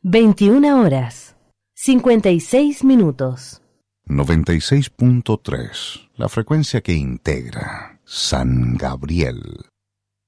21 horas, 56 minutos. 96.3, la frecuencia que integra San Gabriel.